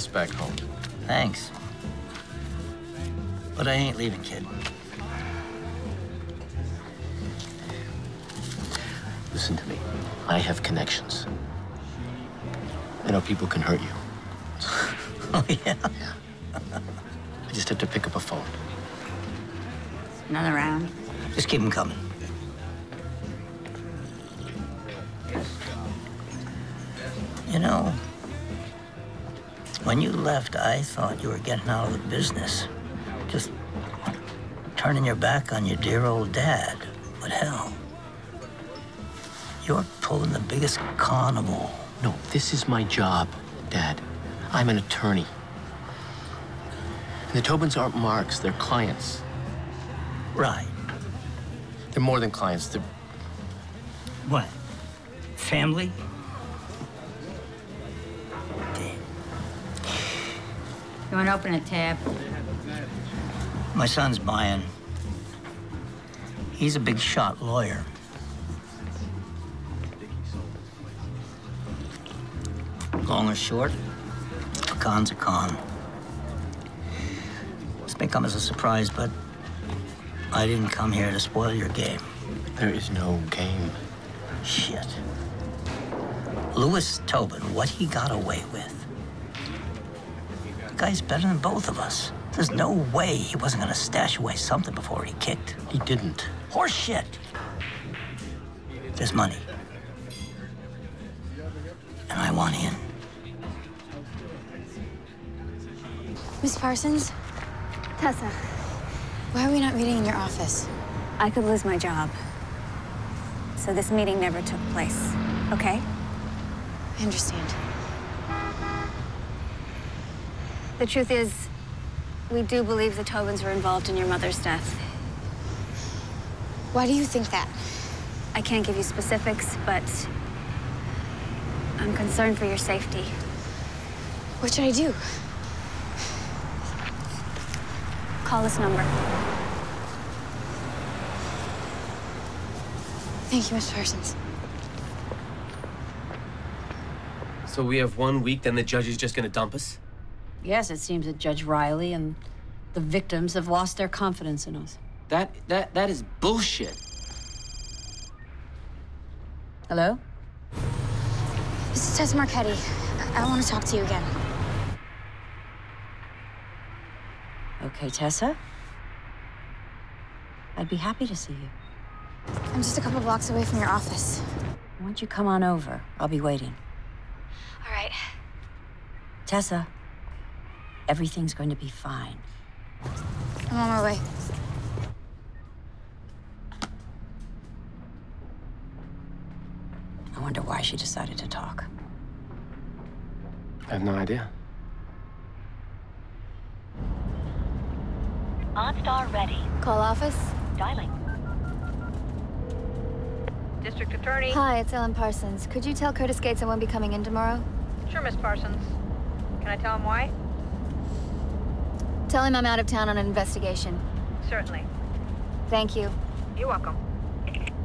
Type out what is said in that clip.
bus back home. Thanks. But I ain't leaving, kid. Listen to me. I have connections. I know people can hurt you. Oh, yeah? Yeah. I just have to pick up a phone. Another round? Just keep them coming. You know, when you left, I thought you were getting out of the business. Just turning your back on your dear old dad. But hell, you're pulling the biggest con of all. No, this is my job, Dad. I'm an attorney. And the Tobins aren't marks, they're clients. Right. They're more than clients, they're... What? Family? Damn. You want to open a tab? My son's buying. He's a big shot lawyer. Long or short, a con's a con. This may come as a surprise, but I didn't come here to spoil your game. There is no game. Shit. Louis Tobin, what he got away with. The guy's better than both of us. There's no way he wasn't gonna stash away something before he kicked. He didn't. Horse shit. There's money. And I want in. Miss Parsons? Tessa. Why are we not meeting in your office? I could lose my job. So this meeting never took place, okay? I understand. The truth is, we do believe the Tobins were involved in your mother's death. Why do you think that? I can't give you specifics, but I'm concerned for your safety. What should I do? Call this number. Thank you, Miss Parsons. So we have 1 week, then the judge is just gonna dump us? Yes, it seems that Judge Riley and the victims have lost their confidence in us. That is bullshit. Hello? This is Tessa Marchetti. I want to talk to you again. Okay, Tessa. I'd be happy to see you. I'm just a couple blocks away from your office. Why don't you come on over? I'll be waiting. All right. Tessa, everything's going to be fine. I'm on my way. I wonder why she decided to talk. I have no idea. OnStar ready. Call office? Dialing. District Attorney. Hi, it's Ellen Parsons. Could you tell Curtis Gates I won't be coming in tomorrow? Sure, Miss Parsons. Can I tell him why? Tell him I'm out of town on an investigation. Certainly. Thank you. You're welcome.